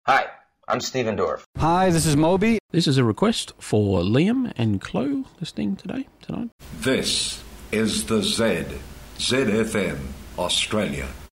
Hi, I'm Stephen Dorff. Hi, this is Moby. This is a request for Liam and Chloe listening tonight. This is the ZFM Australia.